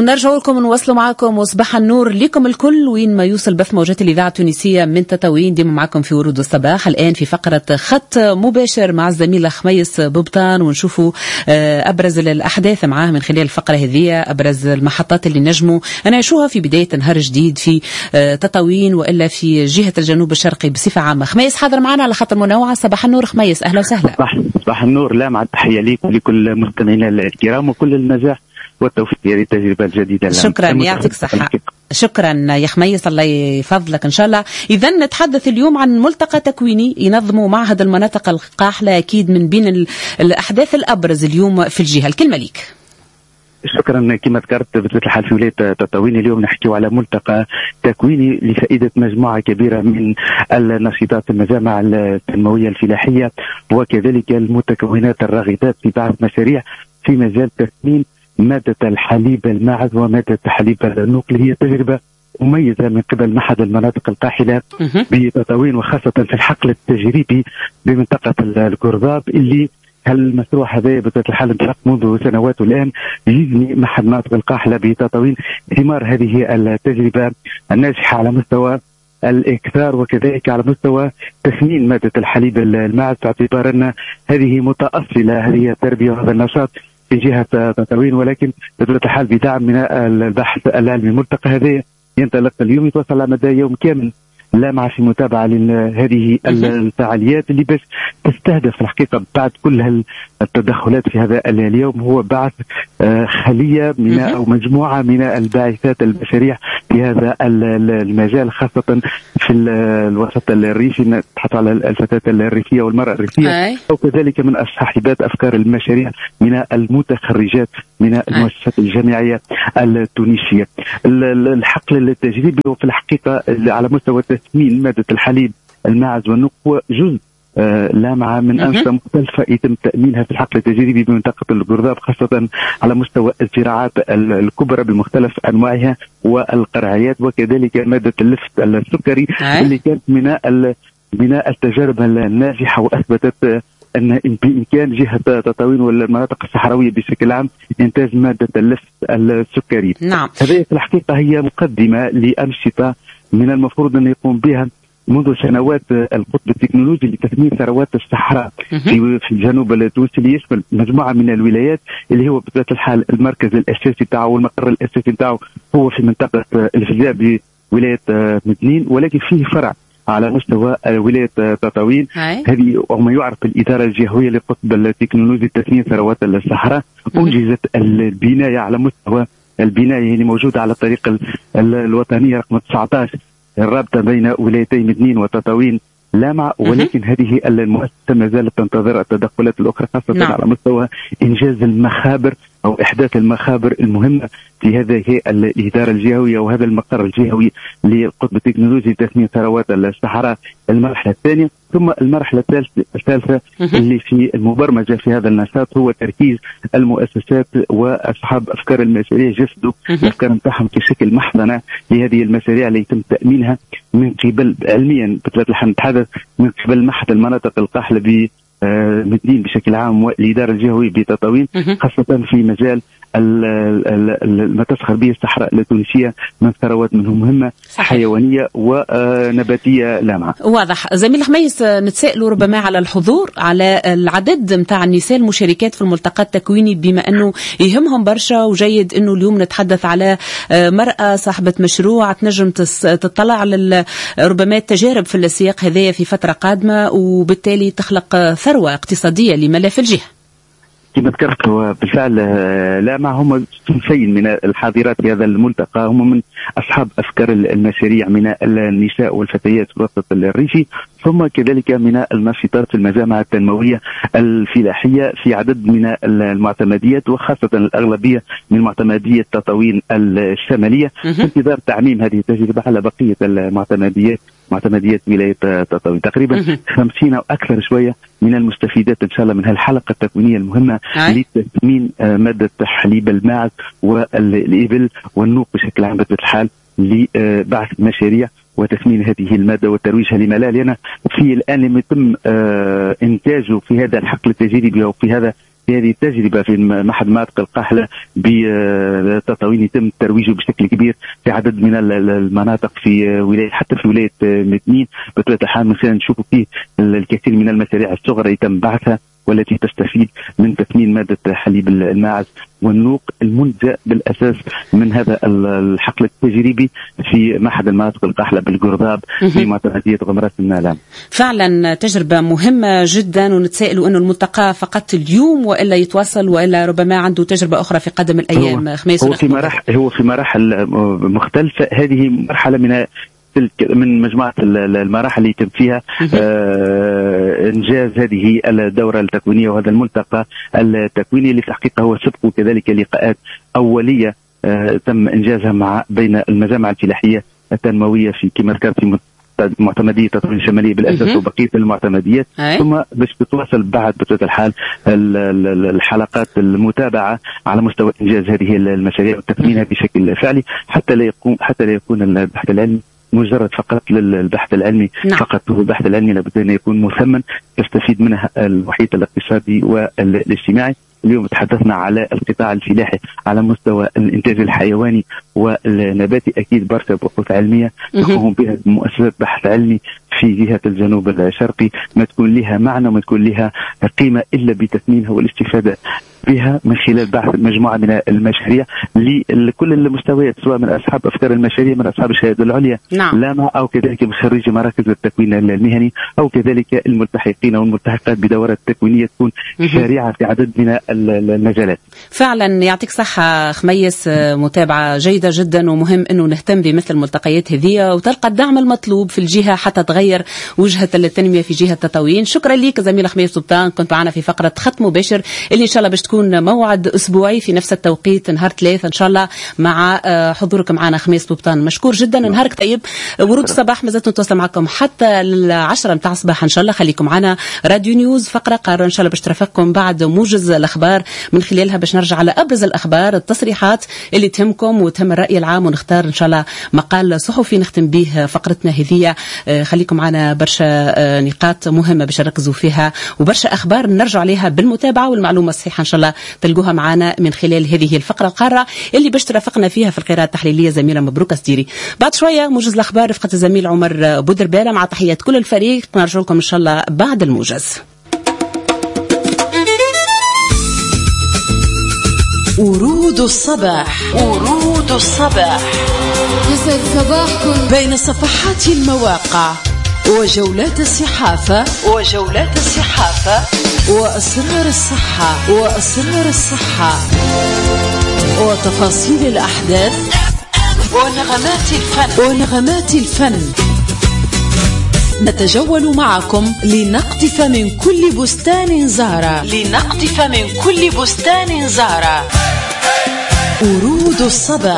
ونرجع لكم نواصلوا معكم وصباح النور لكم الكل وين ما يوصل بث موجات الإذاعة التونسية من تطاوين. ديما معكم في ورود الصباح. الآن في فقرة خط مباشر مع الزميلة خميس بوبطان ونشوفوا أبرز الأحداث معاه من خلال الفقرة هذه، أبرز المحطات اللي نجموا نعيشوها في بداية نهار جديد في تطاوين وإلا في جهة الجنوب الشرقي بصفة عامة. خميس حاضر معنا على خط المنوعة. صباح النور خميس، أهلا وسهلا. صباح النور. لا مع التحية ليك ولكل مستمعينا الكرام وكل النجاح والتوفيق في هذه التجربة الجديدة. شكرا، يعطيك الصحة. شكرا يا خميس، الله يفضلك إن شاء الله. إذا نتحدث اليوم عن ملتقى تكويني ينظمه معهد المناطق القاحلة، أكيد من بين الأحداث الأبرز اليوم في الجهة. الكلمة ليك. شكرا. كما ذكرت بطبيعة الحال في ولاية تطاوين اليوم نحكي على ملتقى تكويني لفائدة مجموعة كبيرة من النشيطات المجامع التنموية الفلاحية وكذلك المتكونات الراغبات في بعض مشاريع في مجال تثمين مادة الحليب الماعز ومادة حليب النقل. هي تجربة مميزة من قبل معهد المناطق القاحلة بتطاوين وخاصة في الحقل التجريبي بمنطقة القرضاب اللي المشروع هذا بطبيعة الحال انطلق منذ سنوات والآن يجني معهد المناطق القاحلة بتطاوين ثمار هذه التجربة الناجحة على مستوى الإكثار وكذلك على مستوى تثمين مادة الحليب الماعز، باعتبار أن هذه متأصلة هذه التربية وهذا النشاط في جهة تطاوين، ولكن بطبيعة الحال بدعم من البحث العلمي. الملتقى هذا ينطلق اليوم يتواصل على مدى يوم كامل لا مع في متابعة لهذه الفعاليات اللي باش تستهدف الحقيقة بعد كل التدخلات في هذا اليوم هو بعث خلية من أو مجموعة من الباعثات البشرية في هذا المجال، خاصة في الوسط الريفي نتحدث على الفتاة الريفية والمرأة الريفية أو كذلك من صاحبات أفكار المشاريع من المتخرجات من المؤسسات الجامعية التونسية. الحقل التجريبي وفي الحقيقة على مستوى تثمين مادة الحليب الماعز والنقل هو جزء لامعة من أنشطة مختلفة يتم تأمينها في الحقل التجريبي بمنطقة القرضاب، خاصة على مستوى الزراعات الكبرى بمختلف أنواعها والقرعيات وكذلك مادة اللفت السكري اللي كانت من التجارب الناجحة وأثبتت أن بإمكان جهة تطاوين والمناطق الصحراوية بشكل عام إنتاج مادة اللفت السكري. نعم. هذه في الحقيقة هي مقدمة لأنشطة من المفروض أن يقوم بها منذ سنوات القطب التكنولوجي لتثمين ثروات الصحراء في الجنوب التونسي اللي يشمل مجموعة من الولايات اللي هو بطبيعة الحال المركز الأساسي تاعه والمقر الأساسي تاعه هو في منطقة الفجاء بولاية مدنين، ولكن فيه فرع على مستوى ولاية تطاوين هذه وما يعرف بالإدارة الجهوية لقطب التكنولوجي لتثمين ثروات الصحراء. أنجزت البناية على مستوى البناية اللي موجودة على الطريق الوطنية رقم 19 الرابطة بين ولايتي مدنين وتطاوين لامع، ولكن هذه المؤسسة ما زالت تنتظر التدخلات الأخرى خاصة على مستوى إنجاز المخابر أو إحداث المخابر المهمة في هذه الإدارة الجهوية وهذا المقر الجهوي للقطب التكنولوجي لتثمين ثروات الصحراء المرحلة الثانية. ثم المرحلة الثالثة اللي في المبرمجة في هذا النشاط هو تركيز المؤسسات وأصحاب أفكار المشاريع جسدوا الأفكار نتاعهم في شكل محضنة لهذه المشاريع اللي يتم تأمينها من قبل علميا بطبيعة الحال نتحدث من قبل معهد المناطق القاحلة مدين بشكل عام والإدارة الجهوية بتطاوين، خاصة في مجال ما تسخر به الصحراء التونسية من ثروات منهم مهمة حيوانية ونباتية لامعة. واضح. زميل خميس، نتسائلوا ربما على الحضور، على العدد متاع النساء المشاركات في الملتقى التكويني، بما أنه يهمهم برشا وجيد أنه اليوم نتحدث على مرأة صاحبة مشروع تنجم تطلع على ربما التجارب في السياق هذايا في فترة قادمة وبالتالي تخلق ثروة اقتصادية لما لا في الجهة. كما ذكرت بالفعل لا معهم صنفين من الحاضرات في هذا الملتقى، هم من أصحاب أفكار المشاريع من النساء والفتيات في الوسط الريفي، ثم كذلك من الناشطات في المجامع التنموية الفلاحية في عدد من المعتمديات وخاصة الأغلبية من معتمدية تطاوين الشمالية في انتظار تعميم هذه التجربة على بقية المعتمديات معتمدية ولاية تطاوين. تقريبا 50 أو أكثر شوية من المستفيدات إن شاء الله من هالحلقة التكوينية المهمة لتثمين مادة حليب الماعز والإبل والنوق بشكل عام بطبيعة الحال لبعث مشاريع وتثمين هذه المادة وترويجها لما لا، لأن في الآن لم يتم إنتاجه في هذا الحقل التجريبي أو في هذا في هذه التجربة في معهد مناطق القاحلة بتطاوين يتم ترويجه بشكل كبير في عدد من المناطق في ولاية، حتى في ولاية متنين بطبيعة الحال من خلال نشوف فيه الكثير من المشاريع الصغرى يتم بعثها والتي تستفيد من تثمين مادة حليب الماعز والنوق المنتج بالأساس من هذا الحقل التجريبي في معهد المناطق القاحلة بالقرضاب في معتمدية غمرات النعلام. فعلا تجربة مهمة جدا، ونتسائل أنه الملتقى فقط اليوم وإلا يتواصل وإلا ربما عنده تجربة أخرى في قدم الأيام. هو في مراحل مختلفة. هذه مرحلة من مجموعة المراحل اللي يتم فيها إنجاز هذه الدورة التكوينية وهذا الملتقى التكويني اللي في الحقيقة هو سبق كذلك لقاءات أولية تم إنجازها بين المجامع الفلاحية التنموية في كما ذكرت في معتمدية تطوين الشمالية بالأساس وبقية المعتمديات، ثم باش تتواصل بعد بطبيعة الحال الحلقات المتابعة على مستوى إنجاز هذه المشاريع وتكمينها بشكل فعلي حتى لا يكون البحث العلمي مجرد فقط للبحث العلمي. نعم. فقط هو البحث العلمي لابد أن يكون مثمن تستفيد منه المحيط الاقتصادي والاجتماعي. اليوم تحدثنا على القطاع الفلاحي على مستوى الإنتاج الحيواني والنباتي، أكيد برشا بحوث علمية تقوم بها مؤسسات بحث علمي في جهة الجنوب الشرقي ما تكون لها معنى وما تكون لها قيمة إلا بتثمينها والاستفادة بها من خلال بعث مجموعة من المشاريع لكل المستويات، سواء من أصحاب أفكار المشاريع من أصحاب الشهادة العليا. نعم. لامع أو كذلك من خريجي مراكز التكوين المهني أو كذلك الملتحقين والملتحقات بدورات تكوينية تكون شارعة في عدد من المجالات. فعلا يعطيك صحة خميس، متابعة جيدة جدا، ومهم أنه نهتم بمثل الملتقيات هذه وتلقى الدعم المطلوب في الجهة حتى تغير وجهة التنمية في جهة تطاوين. شكرا لك زميل خميس بوبتان، كنت معنا في فقرة خط مباشر اللي إن شاء الله باش تكون موعد أسبوعي في نفس التوقيت نهار 3 إن شاء الله مع حضورك معنا خميس بوبتان. مشكور جدا، نهارك طيب. ورود الصباح مازلت نتواصل معكم حتى 10 متاع الصباح إن شاء الله. خليكم معنا راديو نيوز فقرة قارة إن شاء الله باش ترافقكم بعد موجز الأخبار، من خلالها باش نرجع على أبرز الأخبار التصريحات اللي تهمكم وتهم الرأي العام، ونختار إن شاء الله مقال صحفي نختم به فقرتنا هذه. خليكم معنا برشا نقاط مهمة باش نركزوا فيها وبرشا أخبار نرجع عليها بالمتابعة والمعلومة الصحيحة إن شاء الله تلقوها معنا من خلال هذه الفقرة القارة اللي باش ترافقنا فيها في القراءة التحليلية زميلة مبروك أسديري. بعد شوية موجز الأخبار رفقة الزميل عمر بودربالة مع تحيات كل الفريق. نرجع لكم إن شاء الله بعد الموجز. ورود الصباح، ورود الصباح، يسعد صباحكم بين صفحات المواقع وجولات الصحافة، وجولات الصحافة وأسرار الصحة، وأسرار الصحة وتفاصيل الأحداث ونغمات الفن، ونغمات الفن. نتجول معكم لنقطف من كل بستان زهرة، لنقطف من كل بستان زهرة. ورود الصباح.